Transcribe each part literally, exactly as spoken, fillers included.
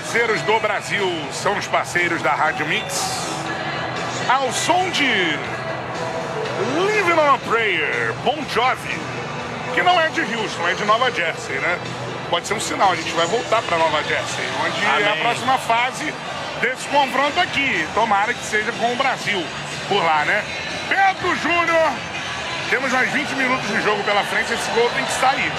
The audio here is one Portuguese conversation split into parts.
parceiros do Brasil, são os parceiros da Rádio Mix. Ao som de Living on a Prayer, Bon Jovi, que não é de Houston, é de Nova Jersey, né? Pode ser um sinal, a gente vai voltar para Nova Jersey, onde Amém. é a próxima fase desse confronto aqui. Tomara que seja com o Brasil por lá, né? Pedro Júnior, temos mais vinte minutos de jogo pela frente, esse gol tem que sair.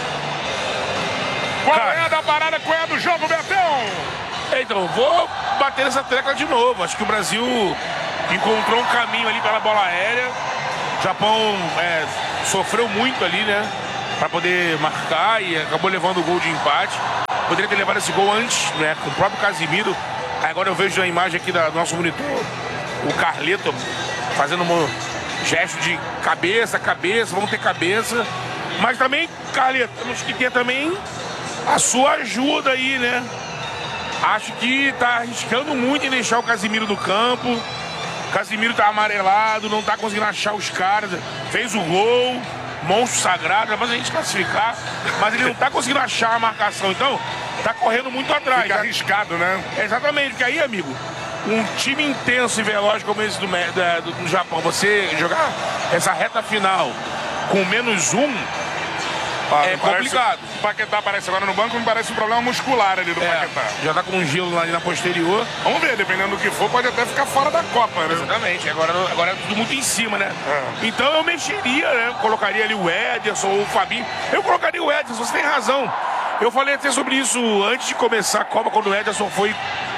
Qual Cara, é a da parada, qual é a do jogo, Betão? Então, vou bater nessa tecla de novo. Acho que o Brasil encontrou um caminho ali pela bola aérea. O Japão é, sofreu muito ali, né? Para poder marcar e acabou levando o gol de empate. Poderia ter levado esse gol antes, né? Com o próprio Casimiro. Agora eu vejo a imagem aqui do nosso monitor, o Carleto fazendo um gesto de cabeça, cabeça, vamos ter cabeça. Mas também, Carleto, temos que ter também a sua ajuda aí, né? Acho que tá arriscando muito em deixar o Casimiro no campo. O Casimiro tá amarelado, não tá conseguindo achar os caras. Fez o gol, monstro sagrado, mas a gente classificar. Mas ele não tá conseguindo achar a marcação. Então, tá correndo muito atrás. Fica arriscado, né? Exatamente, porque aí, amigo, um time intenso e veloz como esse do, da, do, do Japão, você jogar essa reta final com menos um, ah, é complicado. O Paquetá aparece agora no banco, me parece um problema muscular ali do é, Paquetá. Já tá com um gelo ali na posterior. Vamos ver, dependendo do que for, pode até ficar fora da Copa, né? Exatamente, agora, agora é tudo muito em cima, né? É. Então eu mexeria, né? Colocaria ali o Ederson ou o Fabinho. Eu colocaria o Ederson, você tem razão. Eu falei até sobre isso antes de começar a Copa, quando o Ederson foi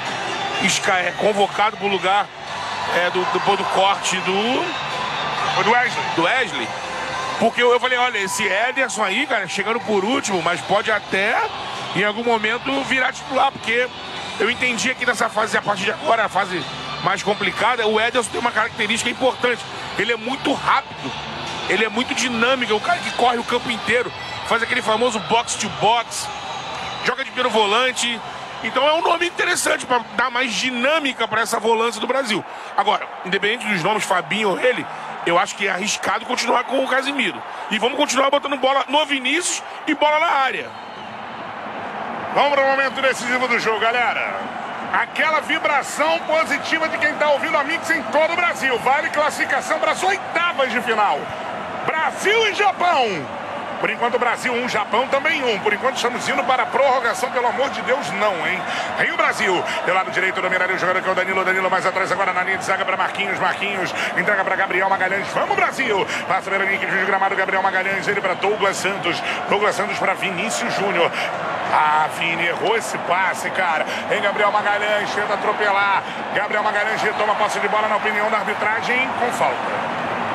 é, convocado para o lugar é, do, do, do corte do... do Wesley. Do Wesley. Porque eu, eu falei, olha, esse Ederson aí, cara, chegando por último, mas pode até, em algum momento, virar titular, porque eu entendi que nessa fase, a partir de agora, a fase mais complicada, o Ederson tem uma característica importante. Ele é muito rápido, ele é muito dinâmico, é um cara que corre o campo inteiro, faz aquele famoso box to box, joga de primeiro volante. Então é um nome interessante para dar mais dinâmica para essa volância do Brasil. Agora, independente dos nomes, Fabinho ou ele, eu acho que é arriscado continuar com o Casimiro. E vamos continuar botando bola no Vinícius e bola na área. Vamos para o momento decisivo do jogo, galera. Aquela vibração positiva de quem está ouvindo a Mix em todo o Brasil. Vale classificação para as oitavas de final. Brasil e Japão. Por enquanto, Brasil um, Japão também um. Por enquanto, estamos indo para a prorrogação. Pelo amor de Deus, não, hein? Vem o Brasil. Pelo lado direito, dominaria o jogador que é o Danilo. Danilo mais atrás agora na linha de zaga para Marquinhos. Marquinhos entrega para Gabriel Magalhães. Vamos, Brasil! Passa pela linha de gramado, Gabriel Magalhães. Ele para Douglas Santos. Douglas Santos para Vinícius Júnior. Ah, Vini, errou esse passe, cara. Em Gabriel Magalhães, tenta atropelar. Gabriel Magalhães retoma a posse de bola na opinião da arbitragem com falta.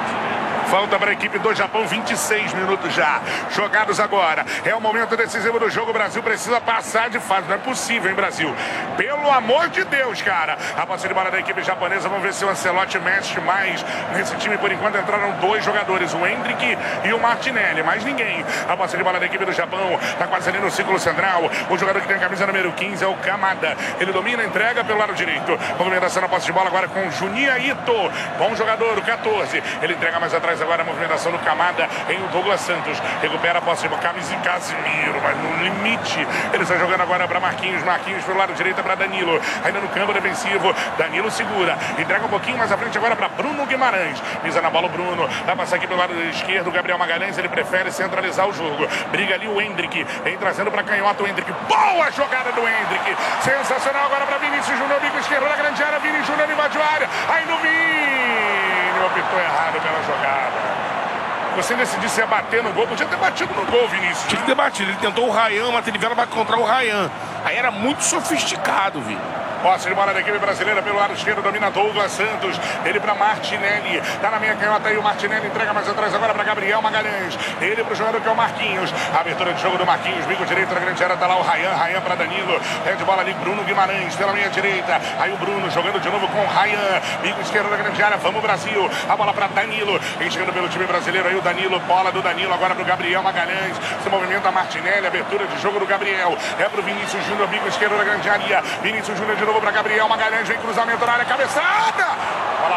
Falta para a equipe do Japão, vinte e seis minutos já jogados agora. É o momento decisivo do jogo. O Brasil precisa passar de fase. Não é possível, hein, Brasil? Pelo amor de Deus, cara. A posse de bola da equipe japonesa. Vamos ver se o Ancelotti mexe mais nesse time. Por enquanto entraram dois jogadores, o Hendrick e o Martinelli. Mais ninguém. A posse de bola da equipe do Japão está quase ali no círculo central. O jogador que tem a camisa número quinze é o Kamada. Ele domina, entrega pelo lado direito. Movimentação na posse de bola agora com o Juninho Ito. Bom jogador, o catorze. Ele entrega mais atrás agora a movimentação do Kamada em o Douglas Santos. Recupera a posse de bola. Camisa e Casimiro, mas no limite. Ele está jogando agora para Marquinhos. Marquinhos pelo lado direito para Danilo. Ainda no campo defensivo. Danilo segura. Entrega um pouquinho mais à frente agora para Bruno Guimarães. Pisa na bola o Bruno. Vai passar aqui pelo lado esquerdo. Gabriel Magalhães. Ele prefere centralizar o jogo. Briga ali o Hendrick. Vem trazendo para canhota o Hendrick. Boa jogada do Hendrick. Sensacional agora para Vinícius Júnior. Bico esquerdo na grande área. Vinícius Júnior invadiu a área. Aí no Vini. Optou errado pela jogada. Você decidiu se ia bater no gol, podia ter batido no gol, Vinícius. Tinha que ter batido, ele tentou o Ryan, uma trivela para encontrar o Ryan. Aí era muito sofisticado, Vini. Posse de bola da equipe brasileira pelo lado esquerdo, domina Douglas Santos. Ele para Martinelli. Tá na minha canhota aí o Martinelli. Entrega mais atrás agora para Gabriel Magalhães. Ele para o jogador que é o Marquinhos. Abertura de jogo do Marquinhos. Bico direito na grande área. Tá lá o Ryan. Ryan para Danilo. É de bola ali Bruno Guimarães pela minha direita. Aí o Bruno jogando de novo com o Ryan. Bico esquerdo na grande área. Vamos Brasil. A bola para Danilo. Vem chegando pelo time brasileiro aí o Danilo. Bola do Danilo agora para o Gabriel Magalhães. Se movimenta Martinelli. Abertura de jogo do Gabriel. É para o Vinícius Júnior. Bico esquerdo na grande área. Vinícius Júnior de novo para Gabriel Magalhães. Vem cruzamento na área, cabeçada! Bola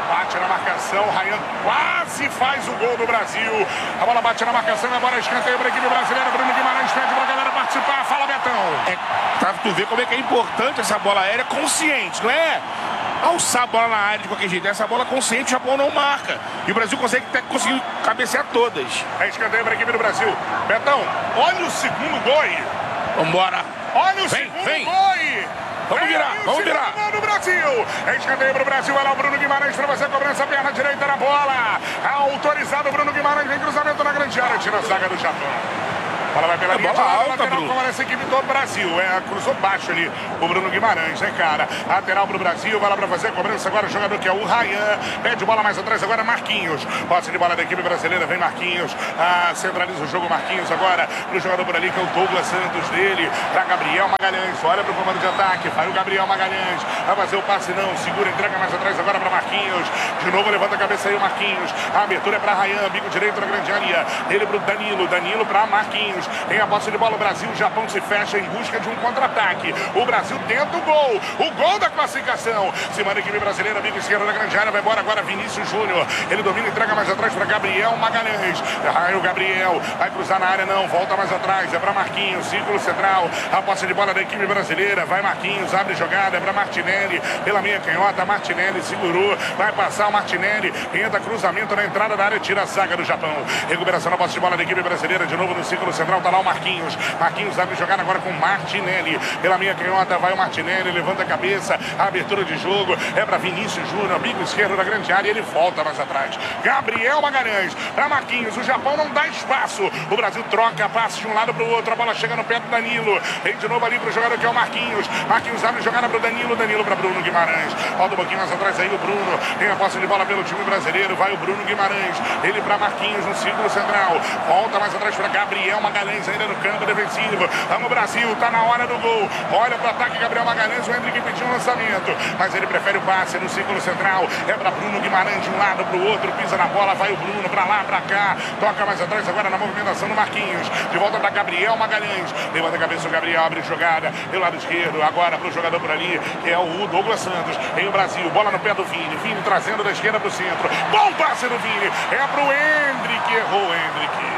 bate na marcação, Ryan quase faz o gol do Brasil. A bola bate na marcação, agora escanteio para a equipe brasileira. Bruno Guimarães pede para a galera participar. Fala, Betão. É, pra tu ver como é que é importante essa bola aérea consciente, não é alçar a bola na área de qualquer jeito. Essa bola consciente, o Japão não marca. E o Brasil consegue até conseguir cabecear todas. É escanteio para a equipe do Brasil. Betão, olha o segundo gol aí. Vambora. Olha o vem, segundo vem. gol aí. Vamos virar, vamos virar. No Brasil. É escanteio para o Brasil. Olha lá o Bruno Guimarães para você. Cobrança, perna direita na bola. Autorizado o Bruno Guimarães. Vem cruzamento na grande área. Tira a zaga do Japão. A bola vai pela linha, bola alta, lateral, Bruno. como essa equipe do Brasil. É, cruzou baixo ali o Bruno Guimarães, né, cara? Lateral pro Brasil, vai lá pra fazer a cobrança agora. O jogador que é o Ryan. Pede bola mais atrás agora, Marquinhos. Posse de bola da equipe brasileira, vem Marquinhos. Ah, centraliza o jogo, Marquinhos agora pro jogador por ali, que é o Douglas Santos dele. Pra Gabriel Magalhães. Olha pro comando de ataque. Vai o Gabriel Magalhães. Vai fazer o passe, não. Segura, entrega mais atrás agora pra Marquinhos. De novo, levanta a cabeça aí o Marquinhos. A abertura é pra Ryan. Bico direito na grande área. Ele pro Danilo. Danilo pra Marquinhos. Tem a posse de bola, o Brasil, o Japão se fecha em busca de um contra-ataque. O Brasil tenta o gol, o gol da classificação. Se manda a equipe brasileira, amigo esquerdo da grande área, vai embora agora Vinícius Júnior. Ele domina e entrega mais atrás para Gabriel Magalhães. Aí o Gabriel vai cruzar na área, não, volta mais atrás, é para Marquinhos, círculo central. A posse de bola da equipe brasileira, vai Marquinhos, abre jogada, é para Martinelli, pela meia canhota, Martinelli segurou, vai passar o Martinelli, entra cruzamento na entrada da área, tira a zaga do Japão. Recuperação na posse de bola da equipe brasileira, de novo no círculo central, tá lá o Marquinhos. Marquinhos abre jogada agora com Martinelli. Pela minha canhota vai o Martinelli, levanta a cabeça, a abertura de jogo é para Vinícius Júnior, bico esquerdo da grande área, ele volta mais atrás. Gabriel Magalhães para Marquinhos, o Japão não dá espaço. O Brasil troca, passa de um lado para o outro, a bola chega no pé do Danilo. Vem de novo ali para o jogador que é o Marquinhos. Marquinhos abre jogada para o Danilo, Danilo para Bruno Guimarães. Volta um pouquinho mais atrás aí o Bruno. Tem a posse de bola pelo time brasileiro, vai o Bruno Guimarães. Ele para Marquinhos no círculo central. Volta mais atrás para Gabriel Magalhães ainda no campo defensivo. Vamos Brasil, tá na hora do gol. Olha pro ataque Gabriel Magalhães, o Hendrick pediu um lançamento, mas ele prefere o passe no círculo central. É para Bruno Guimarães de um lado pro outro, pisa na bola, vai o Bruno pra lá, pra cá. Toca mais atrás agora na movimentação do Marquinhos. De volta para Gabriel Magalhães. Levanta a cabeça o Gabriel, abre jogada pelo lado esquerdo. Agora pro jogador por ali, que é o Douglas Santos. Em o Brasil, bola no pé do Vini. Vini trazendo da esquerda pro centro. Bom passe do Vini. É pro Hendrick, errou o Hendrick.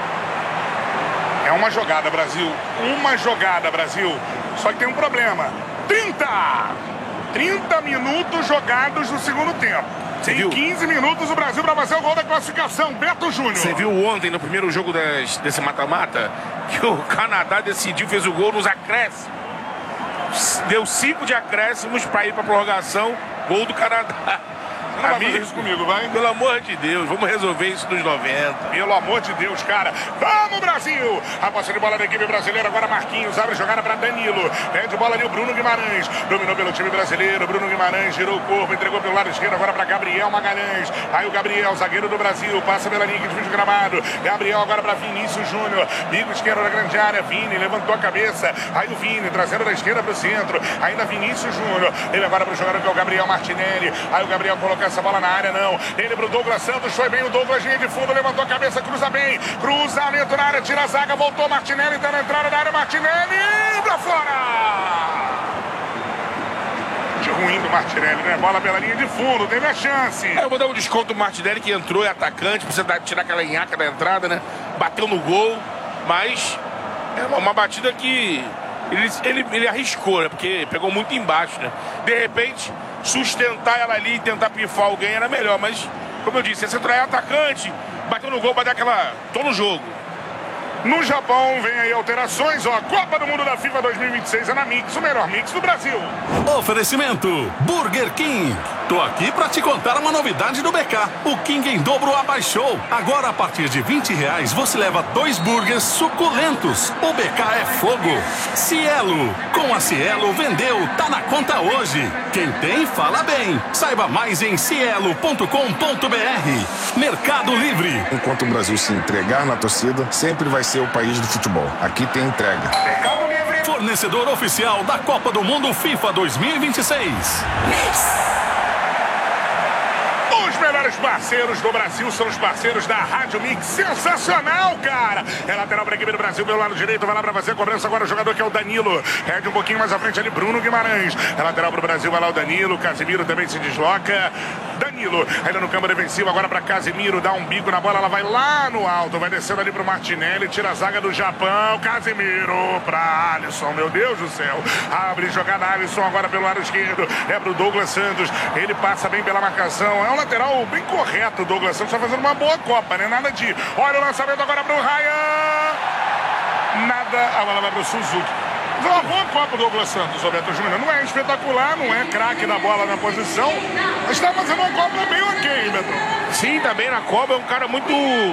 É uma jogada, Brasil. Uma jogada, Brasil. Só que tem um problema. trinta! trinta minutos jogados no segundo tempo. Você em viu? quinze minutos o Brasil para fazer o gol da classificação. Beto Júnior. Você viu ontem, no primeiro jogo das, desse mata-mata, que o Canadá decidiu, fez o gol nos acréscimos. Deu cinco de acréscimos para ir para prorrogação. Gol do Canadá. Não vai fazer isso comigo, vai? Pelo amor de Deus, vamos resolver isso nos noventa. Pelo amor de Deus, cara. Vamos, Brasil! A posse de bola da equipe brasileira. Agora Marquinhos abre jogada para Danilo. Pede bola ali o Bruno Guimarães. Dominou pelo time brasileiro. Bruno Guimarães girou o corpo, entregou pelo lado esquerdo agora para Gabriel Magalhães. Aí o Gabriel, zagueiro do Brasil, passa pela linha que divide o gramado. Gabriel agora para Vinícius Júnior. Bico esquerdo da grande área. Vini levantou a cabeça. Aí o Vini trazendo da esquerda para o centro. Ainda Vinícius Júnior. Ele agora para o jogador que é o Gabriel Martinelli. Aí o Gabriel coloca essa bola na área, não. Ele pro Douglas Santos, foi bem o Douglas, linha de fundo, levantou a cabeça, cruza bem, cruzamento na área, tira a zaga, voltou Martinelli, tá na entrada da área, Martinelli, pra fora! De ruim do Martinelli, né? Bola pela linha de fundo, teve a chance. É, eu vou dar um desconto do Martinelli, que entrou, é atacante, precisa dar, tirar aquela enhaca da entrada, né? Bateu no gol, mas é uma, uma batida que ele, ele, ele arriscou, né? Porque pegou muito embaixo, né? De repente, sustentar ela ali e tentar pifar alguém era melhor, mas, como eu disse, esse é atacante, bateu no gol para dar aquela... tô no jogo. No Japão, vem aí alterações, ó, Copa do Mundo da FIFA dois mil e vinte e seis é na Mix, o melhor mix do Brasil. Oferecimento Burger King. Tô aqui pra te contar uma novidade do B K. O King em dobro abaixou. Agora, a partir de vinte reais, você leva dois burgers suculentos. O B K é fogo. Cielo. Com a Cielo, vendeu. Tá na conta hoje. Quem tem, fala bem. Saiba mais em cielo ponto com ponto br. Mercado Livre. Enquanto o Brasil se entregar na torcida, sempre vai ser o país do futebol. Aqui tem entrega. Fornecedor oficial da Copa do Mundo FIFA dois mil e vinte e seis. Os melhores passes parceiros do Brasil, são os parceiros da Rádio Mix. Sensacional, cara! É lateral para a equipe do Brasil, pelo lado direito, vai lá para fazer a cobrança agora o jogador que é o Danilo. Perde um pouquinho mais à frente ali, Bruno Guimarães. É lateral para o Brasil, vai lá o Danilo. Casimiro também se desloca. Danilo, ainda no campo defensivo, agora para Casimiro, dá um bico na bola, ela vai lá no alto, vai descendo ali para o Martinelli, tira a zaga do Japão. Casimiro para Alisson, meu Deus do céu. Abre jogada Alisson agora pelo lado esquerdo. É para o Douglas Santos. Ele passa bem pela marcação. É um lateral bem correto, o Douglas Santos está fazendo uma boa Copa, né? Nada de. Olha o lançamento agora para o Ryan. Nada. A bola vai para o Suzuki. Foi uma boa Copa do Douglas Santos, Roberto Júnior. Não é espetacular, não é craque da bola na posição, mas está fazendo uma Copa bem ok, Beto. Sim, também na Copa é um cara muito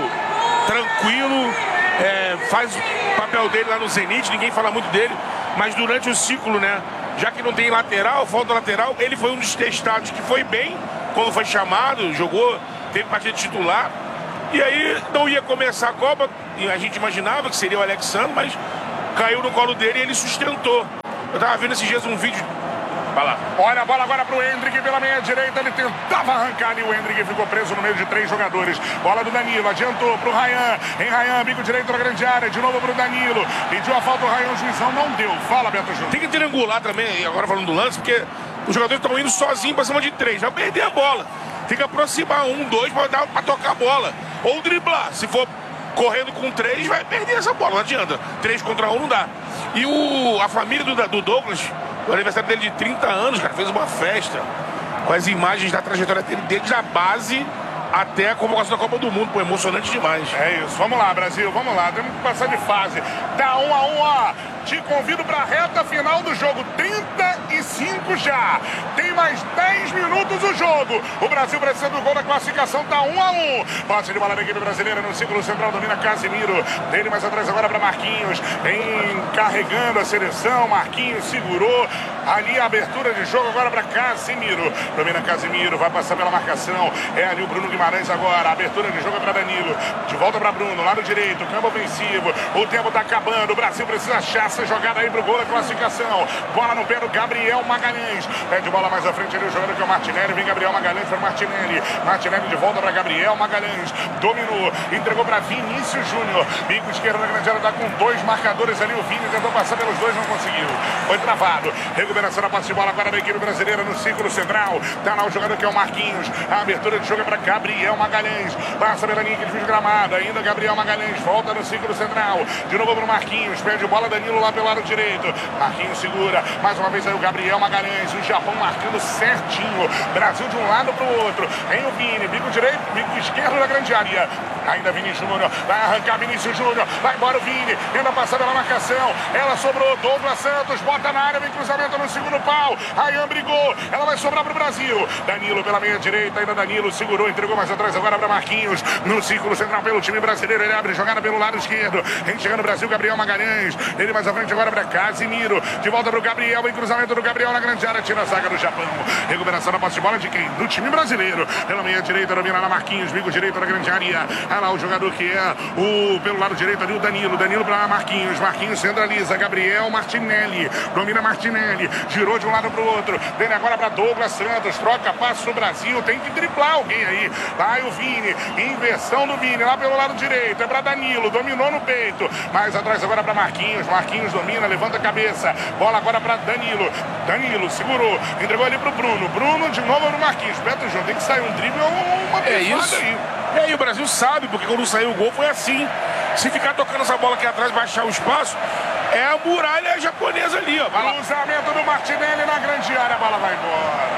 tranquilo, é, faz o papel dele lá no Zenit, ninguém fala muito dele, mas durante o ciclo, né, já que não tem lateral, falta lateral, ele foi um dos testados que foi bem quando foi chamado, jogou, teve partida titular, e aí não ia começar a Copa, e a gente imaginava que seria o Alexandre, mas caiu no colo dele e ele sustentou. Eu tava vendo esses dias um vídeo. Vai lá. Olha a bola agora pro Hendrick pela meia direita. Ele tentava arrancar ali. O Hendrick ficou preso no meio de três jogadores. Bola do Danilo. Adiantou pro Ryan. Em Ryan, bico direito na grande área. De novo pro Danilo. Pediu a falta o Ryan. O juizão não deu. Fala, Beto Júnior. Tem que triangular também, agora falando do lance, porque os jogadores estão indo sozinhos pra cima de três. Vai perder a bola. Tem que aproximar um, dois pra, dar, pra tocar a bola. Ou driblar. Se for correndo com três, vai perder essa bola, não adianta. Três contra um não dá. E o, a família do, do Douglas, o aniversário dele de trinta anos, cara, fez uma festa com as imagens da trajetória dele, desde a base até a convocação da Copa do Mundo. Pô, emocionante demais. É isso, vamos lá, Brasil, vamos lá, temos que passar de fase. Tá um a um, ó. Te convido para a reta final do jogo. trinta e cinco já. Tem mais dez minutos o jogo. O Brasil precisa do gol da classificação. Tá um a um. Passe de bola da equipe brasileira no círculo central. Domina Casimiro. Dele mais atrás agora para Marquinhos. Encarregando a seleção. Marquinhos segurou. Ali a abertura de jogo agora para Casimiro. Domina Casimiro. Vai passar pela marcação. É ali o Bruno Guimarães agora. A abertura de jogo é para Danilo. De volta para Bruno. Lado direito. Campo ofensivo. O tempo tá acabando. O Brasil precisa achar essa jogada aí pro gol da classificação. Bola no pé do Gabriel Magalhães. Pede bola mais à frente ali o jogador que é o Martinelli. Vem Gabriel Magalhães para Martinelli. Martinelli de volta para Gabriel Magalhães. Dominou. Entregou para Vinícius Júnior. Bico esquerdo na grande área. Tá com dois marcadores ali. O Vini tentou passar pelos dois, não conseguiu. Foi travado. Recuperação da posse de bola agora da equipe brasileira no círculo central. Tá lá o jogador que é o Marquinhos. A abertura de jogo é para Gabriel Magalhães. Passa pela linha que desvio de gramado. Ainda Gabriel Magalhães. Volta no círculo central. De novo pro Marquinhos. Perde bola Danilo lá pelo lado direito. Marquinhos segura. Mais uma vez aí o Gabriel Magalhães. O Japão marcando certinho. Brasil de um lado para o outro. Vem o Vini. Bico direito, bico esquerdo da grande área. Ainda Vinícius Júnior. Vai arrancar Vinícius Júnior. Vai embora o Vini. Tenta passar pela marcação. Ela sobrou. Douglas Santos. Bota na área. Vem cruzamento no segundo pau. Ryan brigou. Ela vai sobrar para o Brasil. Danilo pela meia direita. Ainda Danilo segurou. Entregou mais atrás agora para Marquinhos. No círculo central pelo time brasileiro. Ele abre jogada pelo lado esquerdo. Vem chegando o Brasil. Gabriel Magalhães. Ele mais à frente agora para Casimiro. De volta para o Gabriel. Vem cruzamento do Gabriel na grande área. Tira a zaga do Japão. Recuperação da posse de bola de quem? Do time brasileiro. Pela meia direita. Domina na Marquinhos. Bico direito na grande área. Olha lá o jogador que é o pelo lado direito ali o Danilo. Danilo para Marquinhos. Marquinhos centraliza. Gabriel Martinelli. Domina Martinelli. Girou de um lado para o outro. Vem agora para Douglas Santos. Troca passo o Brasil. Tem que driblar alguém aí. Vai o Vini. Inversão do Vini. Lá pelo lado direito. É para Danilo. Dominou no peito. Mais atrás agora para Marquinhos. Marquinhos domina. Levanta a cabeça. Bola agora para Danilo. Danilo segurou. Entregou ali para o Bruno. Bruno de novo no Marquinhos. Beto João. Tem que sair um drible ou uma É isso. aí. E aí o Brasil sabe, porque quando saiu o gol foi assim. Se ficar tocando essa bola aqui atrás, baixar o espaço, é a muralha japonesa ali, ó. Cruzamento do Martinelli na grande área. A bola vai embora.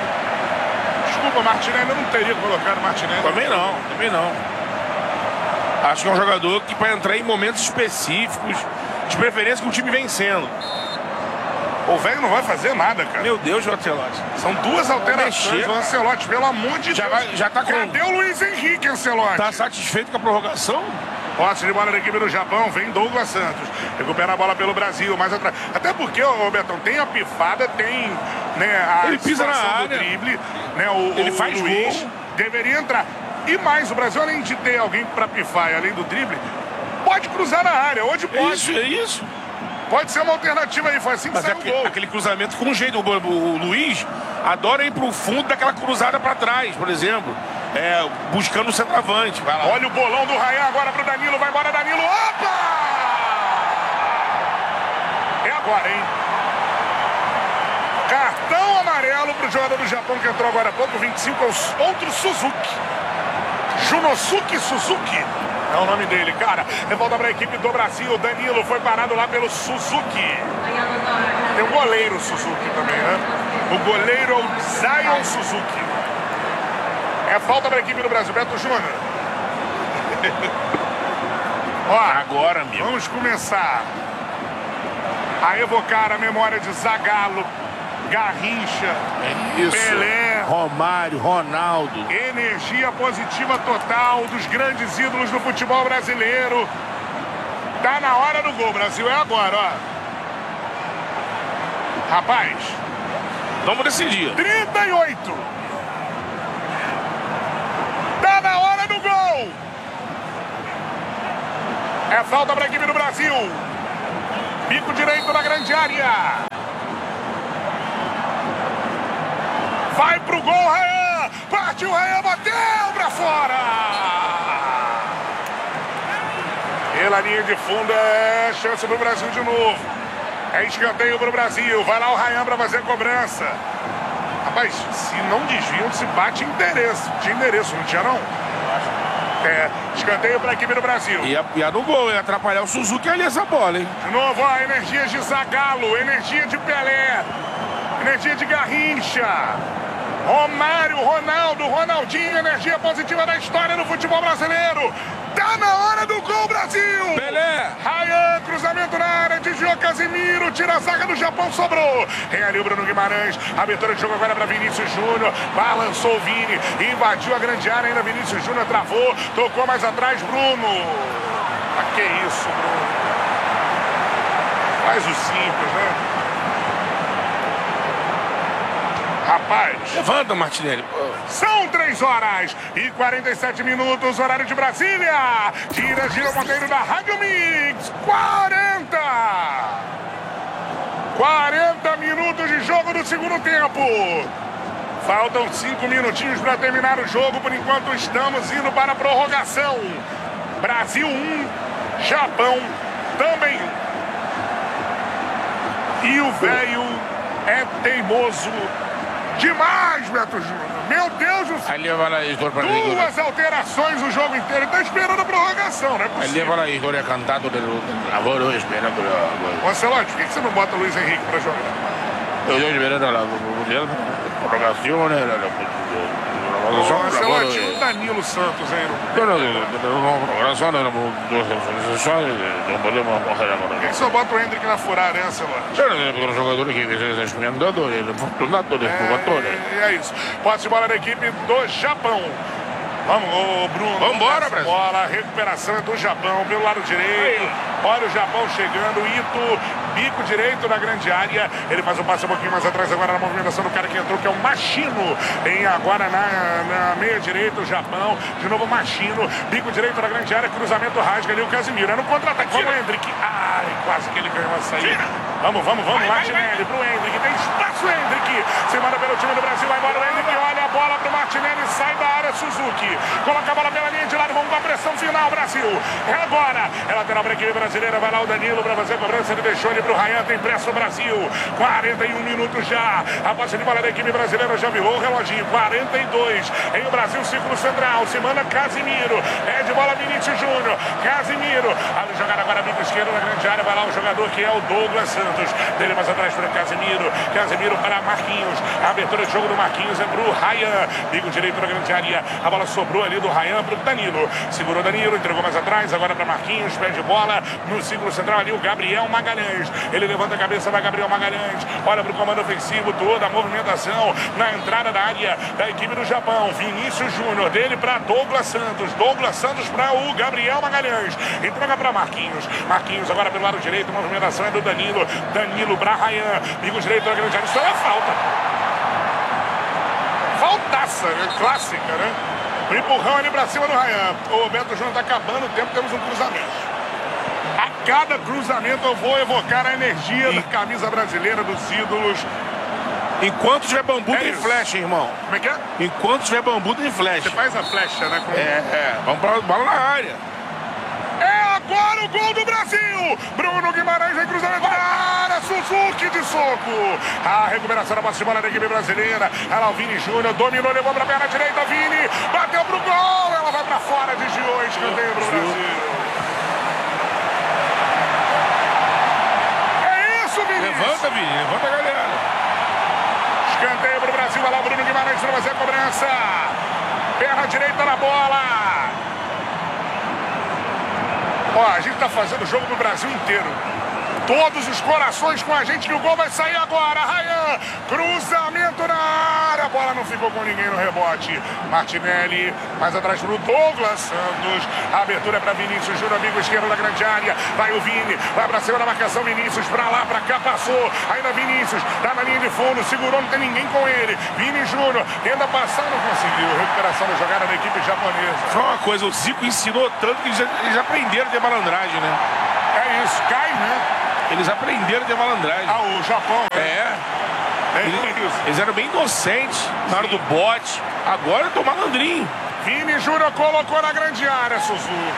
Desculpa, Martinelli. Eu não teria colocado Martinelli. Também não, também não. Acho que é um jogador que para entrar em momentos específicos, de preferência com o time vencendo. O velho não vai fazer nada, cara. Meu Deus, o Ancelotti. São duas alterações do Ancelotti, pelo amor de já Deus. Vai, já tá com... Cadê o Luiz Henrique, Ancelotti? Tá satisfeito com a prorrogação? Posse de bola da equipe do Japão, vem Douglas Santos. Recupera a bola pelo Brasil, mais atrás. Até porque, ô Betão, tem a pifada, tem né, a Ele pisa na área. do drible. Né, o, Ele o faz Luiz gol. Deveria entrar. E mais, o Brasil, além de ter alguém para pifar e além do drible, pode cruzar na área. Hoje pode. Isso, é isso. Pode ser uma alternativa aí, foi assim que Mas saiu aquele, o gol. aquele cruzamento com jeito. O, o, o Luiz adora ir pro fundo daquela cruzada para trás, por exemplo. é, buscando o centroavante. Vai lá. Olha o bolão do Ryan agora pro Danilo. Vai embora, Danilo. Opa! É agora, hein? Cartão amarelo pro jogador do Japão que entrou agora há pouco. vinte e cinco, outro Suzuki. Junosuke Suzuki. É o nome dele, cara. É volta para a equipe do Brasil. Danilo foi parado lá pelo Suzuki. Tem um goleiro Suzuki também, né? O goleiro é o Zion Suzuki. É falta para a equipe do Brasil. Beto Júnior. Ó, agora, amigo. Vamos começar a evocar a memória de Zagallo, Garrincha, é isso. Pelé, Romário, Ronaldo. Energia positiva total dos grandes ídolos do futebol brasileiro. Tá na hora do gol, Brasil. É agora, ó. Rapaz. Vamos decidir. trinta e oito. Tá na hora do gol. É falta para a equipe do Brasil. Bico direito na grande área. Vai pro gol, Ryan! Partiu, Ryan, bateu pra fora! Pela linha de fundo é chance pro Brasil de novo. É escanteio pro Brasil. Vai lá o Ryan pra fazer a cobrança. Rapaz, se não desviam, se bate endereço. Tinha endereço, não tinha não? É, escanteio pra equipe do Brasil. Ia, ia no gol, ia atrapalhar o Suzuki ali essa bola, hein? De novo, ó, energia de Zagallo, energia de Pelé, energia de Garrincha. Romário, Ronaldo, Ronaldinho, energia positiva da história do futebol brasileiro. Tá na hora do gol, Brasil! Pelé! Ryan, cruzamento na área, desviou Casimiro, tira a zaga do Japão, sobrou. Tem ali o Bruno Guimarães, abertura de jogo agora para Vinícius Júnior, balançou o Vini, invadiu a grande área, ainda Vinícius Júnior travou, tocou mais atrás, Bruno. Ah, que isso, Bruno? Faz o simples, né? Rapaz. Levanta, Martinelli. São três horas e quarenta e sete minutos, horário de Brasília. Tira, gira o Monteiro da Rádio Mix. quarenta. quarenta minutos de jogo do segundo tempo. Faltam cinco minutinhos para terminar o jogo. Por enquanto estamos indo para a prorrogação. Brasil um, Japão também um. E o velho é teimoso demais, Beto Júnior. Meu Deus do céu. Duas alterações o jogo inteiro. Ele tá esperando a prorrogação, não é possível. Leva a história cantando do lavoro, esperando o Ancelotti, por que você não bota o Luiz Henrique pra jogar? Eu estou esperando a prorrogação. Ô, Ancelotti, o Danilo Santos, hein? Não, não, prorrogação, não podemos morrer agora. Por que só bota o Hendrick na furada, hein, Ancelotti? Os jogadores que estão experimentando, fortunato, jogadores. É isso. Posse de bola da equipe do Japão. Vamos, ô Bruno. Vamos embora, Brasil. Bola, recuperação é do Japão pelo lado direito. Olha o Japão chegando. Ito, bico direito na grande área. Ele faz um passe um pouquinho mais atrás agora na movimentação do cara que entrou, que é o Machino. Tem agora na, na meia direita o Japão. De novo o Machino. Bico direito na grande área. Cruzamento rasga ali o Casimiro. É no contra-ataque. Vamos, Hendrick. Ai, quase que ele ganhou a saída. Vamos, vamos, vamos. Martinelli pro Hendrick. Tem espaço, Hendrick. Se manda pelo time do Brasil. Vai embora o Hendrick. Olha a bola pro Martinelli. Sai da área, Suzuki. Coloca a bola pela linha de lado. Vamos com a pressão final, Brasil. É agora. É lateral para a equipe brasileira. Vai lá o Danilo para fazer a cobrança. Ele deixou ele pro Ryan. Tem pressa o Brasil. quarenta e um minutos já. A posse de bola da equipe brasileira já virou o reloginho. quarenta e dois. Em o Brasil, círculo central. Se manda Casimiro. É de bola Vinícius Júnior. Casimiro. Abre jogada agora bico esquerdo na grande área. Vai lá o jogador que é o Douglas Santos. Dele mais atrás para Casimiro. Casimiro para Marquinhos. A abertura de jogo do Marquinhos é pro Ryan. Bico direito na grande área. A bola sobrou ali do Ryan pro Danilo. Segurou Danilo. Entregou mais atrás. Agora para Marquinhos. Pede bola no círculo central ali o Gabriel Magalhães. Ele levanta a cabeça, vai Gabriel Magalhães. Olha pro comando ofensivo. Toda a movimentação na entrada da área da equipe do Japão. Vinícius Júnior. Dele para Douglas Santos. Douglas Santos para o Gabriel Magalhães. Entrega para Marquinhos. Marquinhos agora pelo lado direito. A movimentação é do Danilo. Danilo para Ryan. Bico direito na grande área. Isso é falta. Faltaça, né? Clássica, né? O empurrão ali pra cima do Ryan. O Beto Júnior tá acabando o tempo, temos um cruzamento. A cada cruzamento eu vou evocar a energia da camisa brasileira dos ídolos. Enquanto tiver bambu, É tem isso. flecha, irmão. Como é que é? Enquanto tiver bambu, tem flecha. Você faz a flecha, né? Com... É, é. Vamos pra bola na área. É agora o gol do Brasil! Bruno Guimarães em cruzamento na área, Suzuki de soco. A recuperação da posse de bola da equipe brasileira. Olha lá o Vini Júnior, dominou, levou pra perna direita, Vini, bateu pro gol, ela vai pra fora, desviou, escanteio pro Brasil. É isso, Vini! Levanta, Vini, levanta a galera. Escanteio pro Brasil, olha lá o Bruno Guimarães para fazer a cobrança. Perna direita na bola. Ó, a gente tá fazendo o jogo do Brasil inteiro. Todos os corações com a gente que o gol vai sair agora. Ryan, cruzamento na área. A bola não ficou com ninguém no rebote. Martinelli, mais atrás pro Douglas Santos. A abertura é para Vinícius Júnior, amigo esquerdo da grande área. Vai o Vini, vai pra cima da marcação. Vinícius pra lá, pra cá, passou. Ainda Vinícius, tá na linha de fundo, segurou, não tem ninguém com ele. Vini Júnior, tenta passar, não conseguiu. Recuperação da jogada da equipe japonesa. Só uma coisa, o Zico ensinou tanto que eles já, eles já aprenderam a ter malandragem, né? É isso, cai, né? Eles aprenderam a ter malandragem. Ah, o Japão, né? É. É Eles, isso. eles eram bem inocentes na hora do bote. Agora eu tô malandrinho. Vini Júnior colocou na grande área, Suzuki.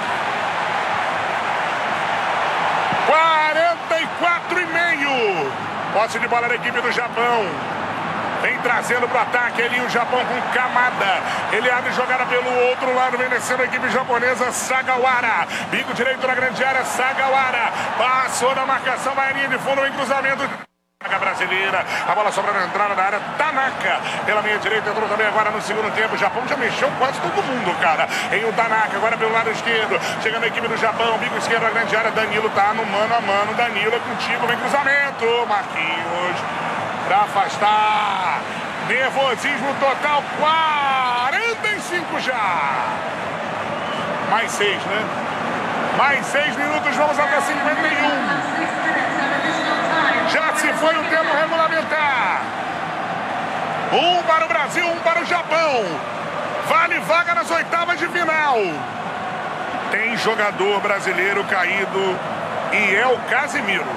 quarenta e quatro e meio. Posse de bola da equipe do Japão. Vem trazendo pro ataque ali o Japão com Kamada. Ele abre jogada pelo outro lado, vem descendo a equipe japonesa, Sagawara. Bico direito na grande área, Sagawara. Passou da marcação, vai à linha de fundo, em cruzamento. Brasileira, a bola sobra na entrada da área, Tanaka pela meia direita, entrou também agora no segundo tempo. O Japão já mexeu quase todo mundo, cara. Em o Tanaka, agora pelo lado esquerdo, chegando a equipe do Japão, bico esquerdo na grande área, Danilo tá no mano a mano, Danilo é contigo, vem cruzamento, Marquinhos pra afastar, nervosismo total, quarenta e cinco já, mais seis, né? Mais seis minutos, vamos até cinquenta e um. Já se foi o tempo regulamentar. Um para o Brasil, um para o Japão. Vale vaga nas oitavas de final. Tem jogador brasileiro caído e é o Casimiro.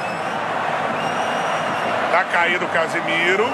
Tá caído o Casimiro.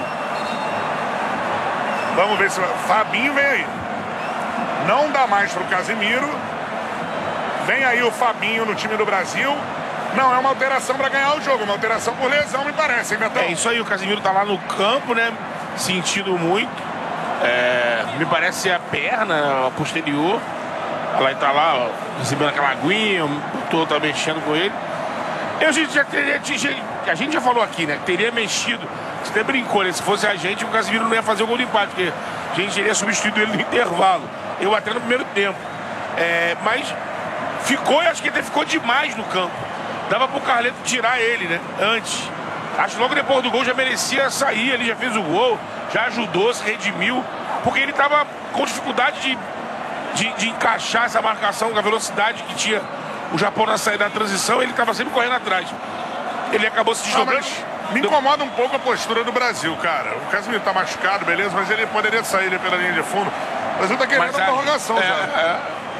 Vamos ver se... Fabinho vem aí. Não dá mais para o Casimiro. Vem aí o Fabinho no time do Brasil. Não, é uma alteração para ganhar o jogo. Uma alteração por lesão, me parece, hein, Betão? É isso aí, o Casimiro tá lá no campo, né? Sentindo muito. É, me parece ser a perna a posterior. Ela tá lá, ó, recebendo aquela aguinha, o doutor tá mexendo com ele. Eu, a, gente já teria, a gente já falou aqui, né? Teria mexido. Você até brincou, né? Se fosse a gente, o Casimiro não ia fazer o gol de empate, porque a gente teria substituído ele no intervalo. Eu até no primeiro tempo. É, mas ficou, e acho que até ficou demais no campo. Dava pro Carleto tirar ele, né? Antes. Acho que logo depois do gol já merecia sair. Ele já fez o gol, já ajudou, se redimiu. Porque ele tava com dificuldade de, de, de encaixar essa marcação com a velocidade que tinha o Japão na saída da transição. Ele tava sempre correndo atrás. Ele acabou se deslocando. Ah, me incomoda um pouco a postura do Brasil, cara. O Casimiro tá machucado, beleza, mas ele poderia sair ali pela linha de fundo. O Brasil tá querendo Mas, a prorrogação é, já. É.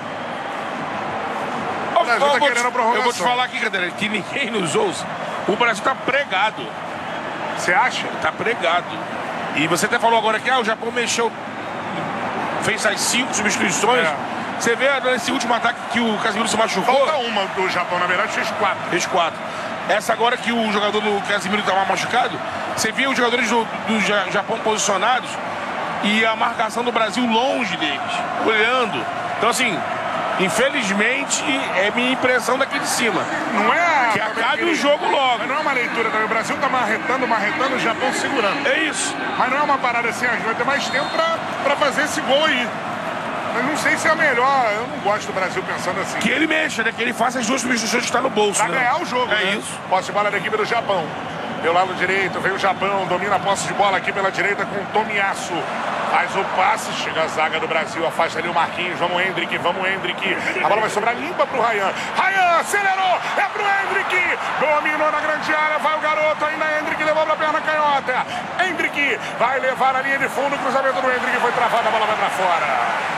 O Brasil tá querendo a prorrogação. Eu vou te falar aqui, Cadeira, que ninguém nos ouça. O Brasil tá pregado. Você acha? Tá pregado. E você até falou agora que ah, o Japão mexeu, fez as cinco substituições. É. Você vê nesse último ataque que o Casimiro se machucou. Falta uma do Japão, na verdade, fez quatro. Fez quatro. Essa agora que o jogador do Casimiro estava machucado, você via os jogadores do, do Japão posicionados e a marcação do Brasil longe deles, olhando. Então, assim, infelizmente, é minha impressão daqui de cima. Não é... Que acabe o jogo logo. Mas não é uma leitura também. O Brasil tá marretando, marretando, o Japão segurando. É isso. Mas não é uma parada assim, a gente vai ter mais tempo pra, pra fazer esse gol aí. Mas não sei se é a melhor. Eu não gosto do Brasil pensando assim. Que ele mexa, né? Que ele faça as duas substituições que está no bolso. Pra né? ganhar o jogo, É né? isso. Posse de bola da equipe do Japão. Pelo lado direito, vem o Japão, domina a posse de bola aqui pela direita com o Tomiyasu. Faz o passe, chega a zaga do Brasil, afasta ali o Marquinhos, vamos Hendrick, vamos Hendrick. A bola vai sobrar limpa pro Ryan. Ryan acelerou, é pro Hendrick. Dominou na grande área, vai o garoto, ainda Hendrick, levou pra perna canhota. Hendrick vai levar na linha de fundo, o cruzamento do Hendrick foi travado, a bola vai pra fora.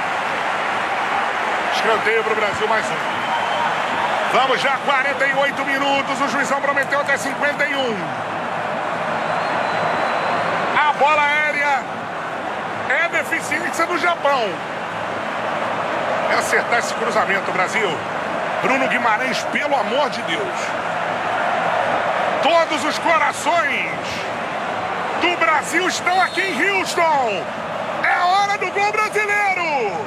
Escanteio pro Brasil, mais um. Vamos já, quarenta e oito minutos, o juizão prometeu até cinquenta e um. A bola aérea é deficiência do Japão. É acertar esse cruzamento, Brasil. Bruno Guimarães, pelo amor de Deus. Todos os corações do Brasil estão aqui em Houston. É a hora do gol brasileiro.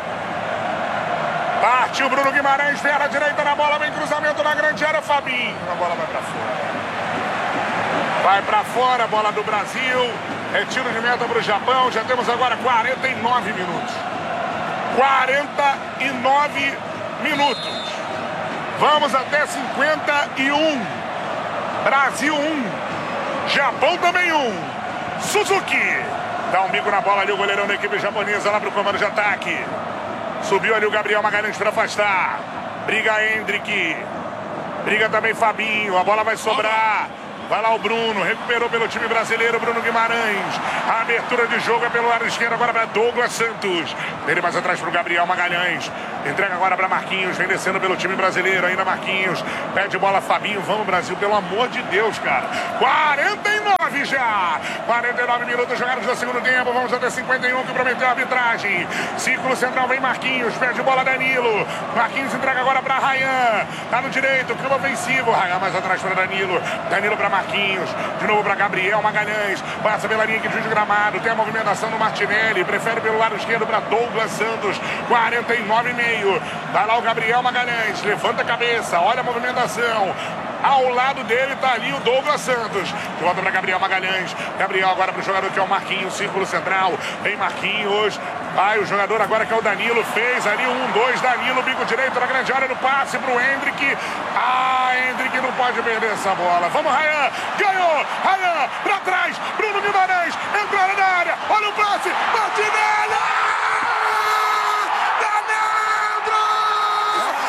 Partiu Bruno Guimarães, pela direita na bola, vem cruzamento na grande área, Fabinho. A bola vai pra fora. Vai pra fora, bola do Brasil. É tiro de meta pro Japão. Já temos agora quarenta e nove minutos. quarenta e nove minutos. Vamos até cinquenta e um. Brasil um. Japão também um. Suzuki. Dá um bico na bola ali o goleirão da equipe japonesa lá pro comando de ataque. Subiu ali o Gabriel Magalhães para afastar. Briga Hendrick. Briga também Fabinho. A bola vai sobrar. Vai lá o Bruno, recuperou pelo time brasileiro, Bruno Guimarães. A abertura de jogo é pelo lado esquerdo agora para Douglas Santos. Ele mais atrás para o Gabriel Magalhães. Entrega agora para Marquinhos, vem descendo pelo time brasileiro, ainda Marquinhos. Pede bola Fabinho, vamos Brasil, pelo amor de Deus, cara. quarenta e nove já. quarenta e nove minutos jogados no segundo tempo, vamos até cinquenta e um que prometeu a arbitragem. Círculo central vem Marquinhos, pede bola Danilo. Marquinhos entrega agora para Ryan. Tá no direito, campo ofensivo. Ryan mais atrás para Danilo. Danilo para Marquinhos, de novo para Gabriel Magalhães, passa pela linha que de gramado, tem a movimentação do Martinelli, prefere pelo lado esquerdo para Douglas Santos, quarenta e nove e meio, vai lá o Gabriel Magalhães, levanta a cabeça, olha a movimentação, ao lado dele tá ali o Douglas Santos, de volta para Gabriel Magalhães, Gabriel agora para o jogador que é o Marquinhos, círculo central, vem Marquinhos, vai o jogador agora que é o Danilo, fez ali um, dois, Danilo, bico direito na grande área do passe pro Hendrick, ah, Hendrick não pode perder essa bola, vamos Ryan, ganhou, Ryan, pra trás, Bruno Guimarães, entrou na área, olha o passe, Martinelli!